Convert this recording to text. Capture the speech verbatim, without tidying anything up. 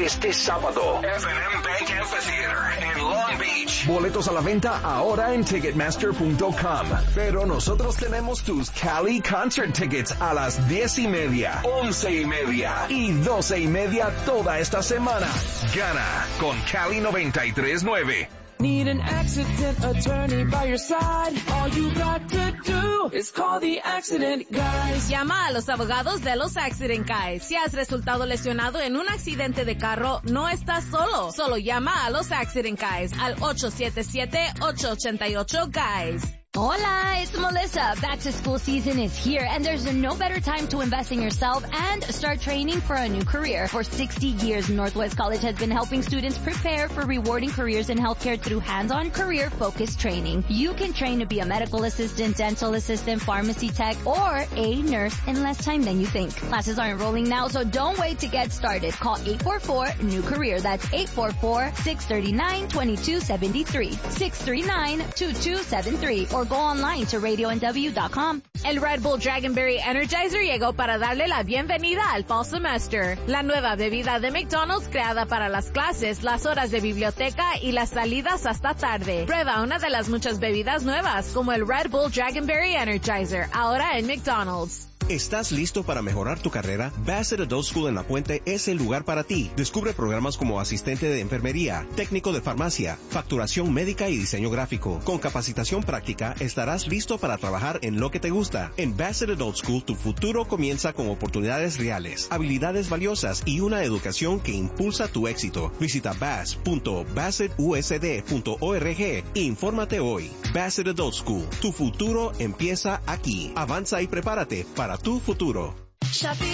este sábado. F and M Bank Amphitheater en Long Beach. Boletos a la venta ahora en Ticketmaster punto com. Pero nosotros tenemos tus Cali Concert Tickets a las diez y media, once y media y doce y media toda esta semana. Gana con Cali noventa y tres nueve. Need an accident attorney by your side? All you got to do is call the Accident Guys. Llama a los abogados de los Accident Guys. Si has resultado lesionado en un accidente de carro, no estás solo. Solo llama a los Accident Guys al ocho siete siete, ocho ocho ocho, guys. Hola, it's Melissa. Back to school season is here, and there's no better time to invest in yourself and start training for a new career. For sixty years, Northwest College has been helping students prepare for rewarding careers in healthcare through hands-on career-focused training. You can train to be a medical assistant, dental assistant, pharmacy tech, or a nurse in less time than you think. Classes are enrolling now, so don't wait to get started. Call eight four four, new career. That's eight four four, six three nine, two two seven three, six three nine, two two seven three, or go online to radio n w dot com. El Red Bull Dragonberry Energizer llegó para darle la bienvenida al Fall Semester, la nueva bebida de McDonald's creada para las clases, las horas de biblioteca y las salidas hasta tarde. Prueba una de las muchas bebidas nuevas, como el Red Bull Dragonberry Energizer, ahora en McDonald's. ¿Estás listo para mejorar tu carrera? Bassett Adult School en La Puente es el lugar para ti. Descubre programas como asistente de enfermería, técnico de farmacia, facturación médica y diseño gráfico. Con capacitación práctica, estarás listo para trabajar en lo que te gusta. En Bassett Adult School, tu futuro comienza con oportunidades reales, habilidades valiosas y una educación que impulsa tu éxito. Visita bass punto bassett u s d punto org e infórmate hoy. Bassett Adult School, tu futuro empieza aquí. Avanza y prepárate para tu futuro. Shopee